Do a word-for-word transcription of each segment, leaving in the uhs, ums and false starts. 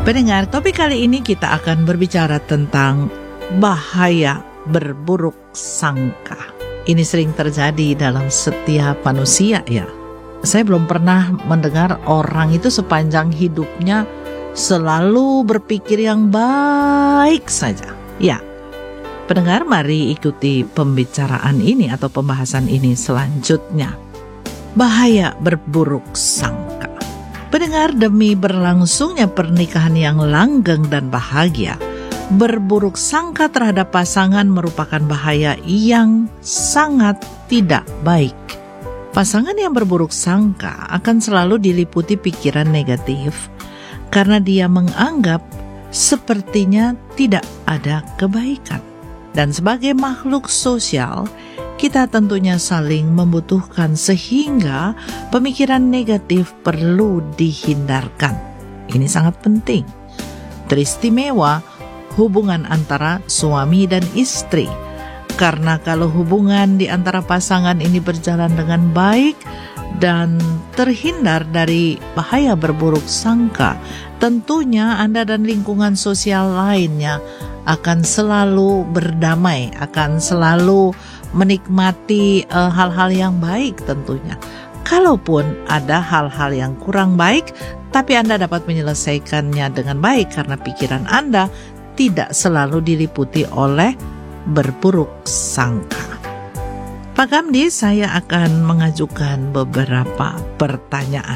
Pendengar, topik kali ini kita akan berbicara tentang bahaya berburuk sangka. Ini sering terjadi dalam setiap manusia ya. Saya belum pernah mendengar orang itu sepanjang hidupnya selalu berpikir yang baik saja. Ya, pendengar, mari ikuti pembicaraan ini atau pembahasan ini selanjutnya. Bahaya berburuk sangka. Pendengar, demi berlangsungnya pernikahan yang langgeng dan bahagia, berburuk sangka terhadap pasangan merupakan bahaya yang sangat tidak baik. Pasangan yang berburuk sangka akan selalu diliputi pikiran negatif karena dia menganggap sepertinya tidak ada kebaikan. Dan sebagai makhluk sosial, kita tentunya saling membutuhkan sehingga pemikiran negatif perlu dihindarkan. Ini sangat penting. Teristimewa hubungan antara suami dan istri. Karena kalau hubungan di antara pasangan ini berjalan dengan baik dan terhindar dari bahaya berburuk sangka, tentunya Anda dan lingkungan sosial lainnya akan selalu berdamai, akan selalu menikmati uh, hal-hal yang baik tentunya. Kalaupun ada hal-hal yang kurang baik, tapi Anda dapat menyelesaikannya dengan baik karena pikiran Anda tidak selalu diliputi oleh berburuk sangka. Pak Gamdi, saya akan mengajukan beberapa pertanyaan.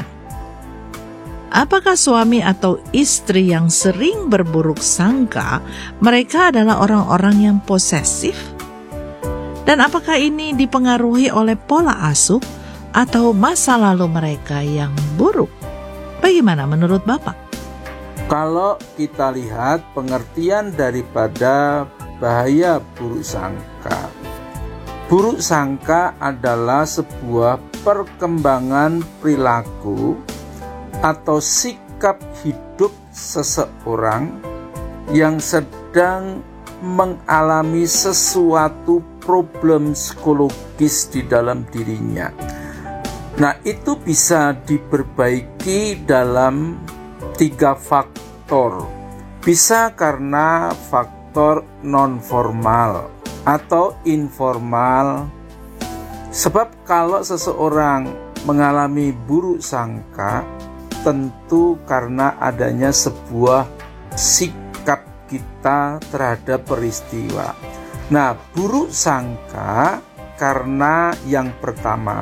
Apakah suami atau istri yang sering berburuk sangka, mereka adalah orang-orang yang posesif? Dan apakah ini dipengaruhi oleh pola asuh atau masa lalu mereka yang buruk? Bagaimana menurut Bapak? Kalau kita lihat pengertian daripada bahaya buruk sangka. Buruk sangka adalah sebuah perkembangan perilaku atau sikap hidup seseorang yang sedang mengalami sesuatu problem psikologis di dalam dirinya. Nah, itu bisa diperbaiki dalam tiga faktor. Bisa karena faktor non-formal atau informal. Sebab kalau seseorang mengalami buruk sangka, tentu karena adanya sebuah sikap kita terhadap peristiwa. Nah, buruk sangka karena yang pertama,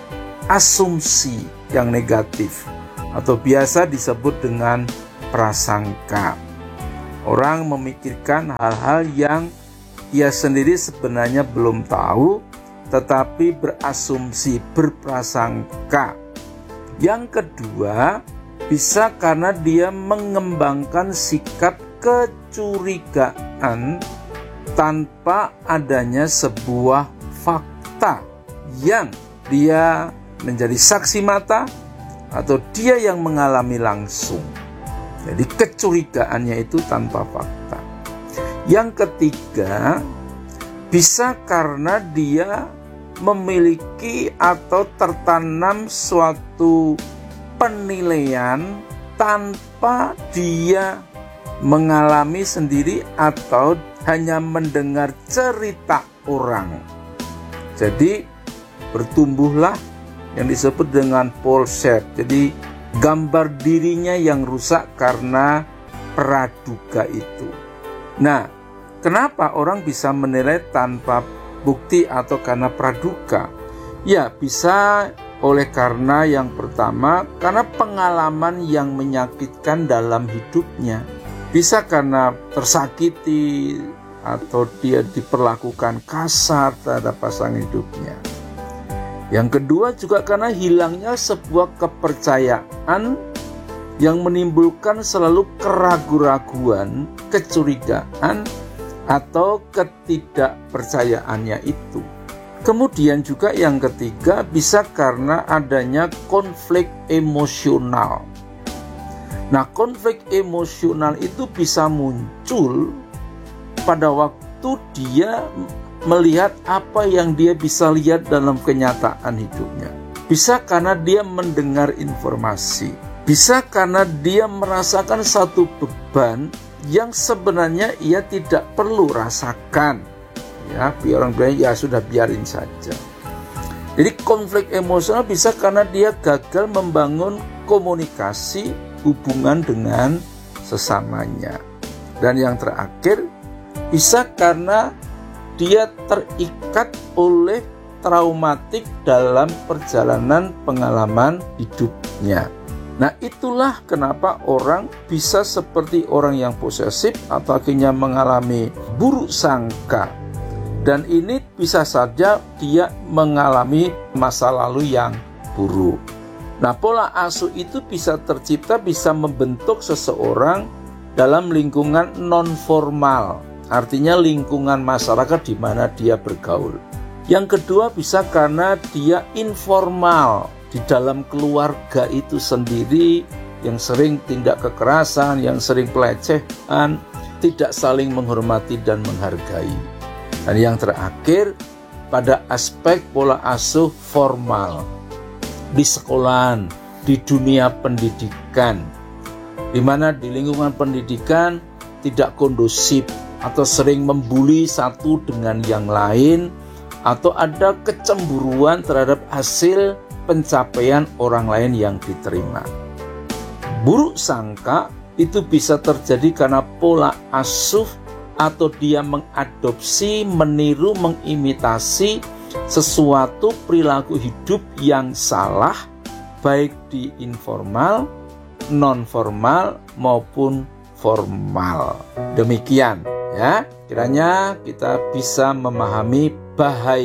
asumsi yang negatif atau biasa disebut dengan prasangka. Orang memikirkan hal-hal yang ia sendiri sebenarnya belum tahu, tetapi berasumsi, berprasangka. Yang kedua, bisa karena dia mengembangkan sikap kecurigaan tanpa adanya sebuah fakta yang dia menjadi saksi mata atau dia yang mengalami langsung. Jadi kecurigaannya itu tanpa fakta. Yang ketiga, bisa karena dia memiliki atau tertanam suatu penilaian tanpa dia mengalami sendiri atau hanya mendengar cerita orang. Jadi bertumbuhlah yang disebut dengan polset. Jadi gambar dirinya yang rusak karena praduga itu. Nah, kenapa orang bisa menilai tanpa bukti atau karena praduga? Ya, bisa oleh karena yang pertama, karena pengalaman yang menyakitkan dalam hidupnya. Bisa karena tersakiti atau dia diperlakukan kasar terhadap pasangan hidupnya. Yang kedua juga karena hilangnya sebuah kepercayaan yang menimbulkan selalu keraguan-raguan, kecurigaan, atau ketidakpercayaannya itu. Kemudian juga yang ketiga bisa karena adanya konflik emosional. Nah, konflik emosional itu bisa muncul pada waktu dia melihat apa yang dia bisa lihat dalam kenyataan hidupnya. Bisa karena dia mendengar informasi. Bisa karena dia merasakan satu beban yang sebenarnya ia tidak perlu rasakan. Ya, biar orang bilang ya sudah biarin saja. Jadi konflik emosional bisa karena dia gagal membangun komunikasi hubungan dengan sesamanya. Dan yang terakhir bisa karena dia terikat oleh traumatik dalam perjalanan pengalaman hidupnya. Nah, itulah kenapa orang bisa seperti orang yang posesif atau akhirnya mengalami buruk sangka. Dan ini bisa saja dia mengalami masa lalu yang buruk. Nah, pola asuh itu bisa tercipta, bisa membentuk seseorang dalam lingkungan non-formal. Artinya lingkungan masyarakat di mana dia bergaul. Yang kedua bisa karena dia informal di dalam keluarga itu sendiri, yang sering tindak kekerasan, yang sering pelecehan, tidak saling menghormati dan menghargai. Dan yang terakhir, pada aspek pola asuh formal, di sekolahan, di dunia pendidikan, di mana di lingkungan pendidikan tidak kondusif atau sering membuli satu dengan yang lain, atau ada kecemburuan terhadap hasil pencapaian orang lain yang diterima. Buruk sangka itu bisa terjadi karena pola asuh atau dia mengadopsi, meniru, mengimitasi sesuatu perilaku hidup yang salah, baik di informal, non-formal maupun formal. Demikian ya, kiranya kita bisa memahami bahaya